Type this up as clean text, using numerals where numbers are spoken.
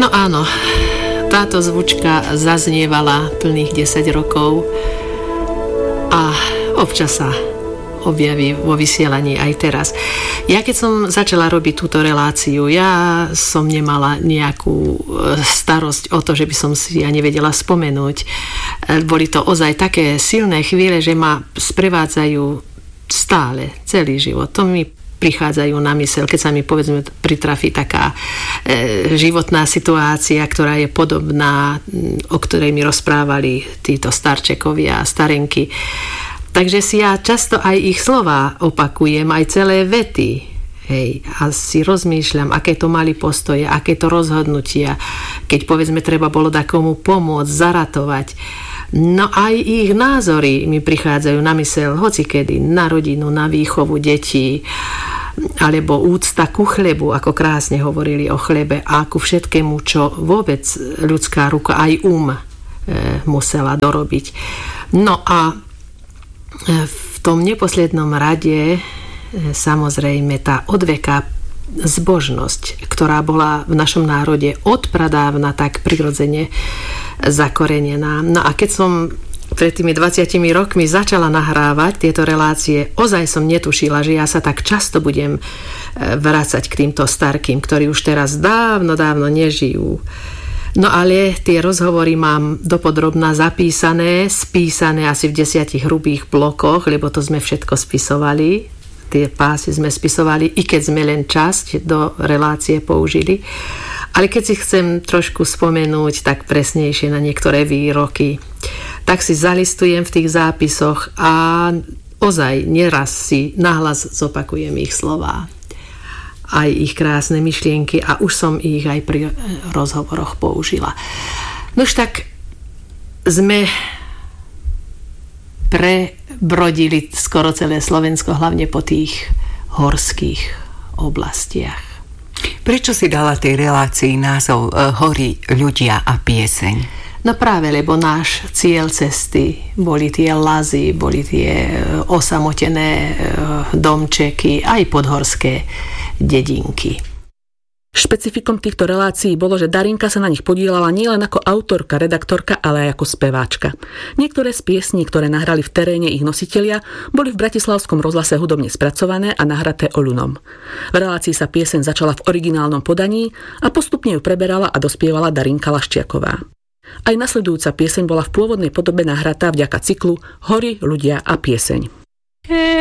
No áno, táto zvučka zaznievala plných 10 rokov a občas sa objaví vo vysielaní aj teraz. Ja keď som začala robiť túto reláciu, ja som nemala nejakú starosť o to, že by som si ani vedela spomenúť. Boli to ozaj také silné chvíle, že ma sprevádzajú stále, celý život. To mi prichádzajú na myseľ, keď sa mi povedzme pritrafí taká životná situácia, ktorá je podobná, o ktorej mi rozprávali títo starčekovia a starenky. Takže si ja často aj ich slová opakujem, aj celé vety. Hej, a si rozmýšľam, aké to mali postoje, aké to rozhodnutia, keď povedzme treba bolo takomu pomôcť, zaratovať. No aj ich názory mi prichádzajú na myseľ hocikedy, na rodinu, na výchovu detí, alebo úcta ku chlebu, ako krásne hovorili o chlebe a ku všetkému, čo vôbec ľudská ruka aj musela dorobiť. No a v tom neposlednom rade samozrejme tá odveká zbožnosť, ktorá bola v našom národe odpradávna tak prirodzene zakorenená. No a keď som pred tými 20 rokmi začala nahrávať tieto relácie, ozaj som netušila, že ja sa tak často budem vrácať k týmto starkým, ktorí už teraz dávno nežijú. No ale tie rozhovory mám dopodrobná zapísané, spísané asi v 10 hrubých blokoch, lebo to sme všetko spisovali. Tie pásy sme spisovali, i keď sme len časť do relácie použili. Ale keď si chcem trošku spomenúť tak presnejšie na niektoré výroky, tak si zalistujem v tých zápisoch a ozaj neraz si nahlas zopakujem ich slová. Aj ich krásne myšlienky a už som ich aj pri rozhovoroch použila. Nož tak sme prebrodili skoro celé Slovensko, hlavne po tých horských oblastiach. Prečo si dala tej relácii názov Hory, ľudia a pieseň? No práve, lebo náš cieľ cesty boli tie lazy, boli tie osamotené domčeky, aj podhorské dedinky. Špecifikom týchto relácií bolo, že Darinka sa na nich podieľala nielen ako autorka, redaktorka, ale aj ako speváčka. Niektoré z piesní, ktoré nahrali v teréne ich nositelia, boli v Bratislavskom rozhlase hudobne spracované a nahraté Oľunom. V relácii sa pieseň začala v originálnom podaní a postupne ju preberala a dospievala Darinka Laščiaková. Aj nasledujúca pieseň bola v pôvodnej podobe nahratá vďaka cyklu Hory, ľudia a pieseň.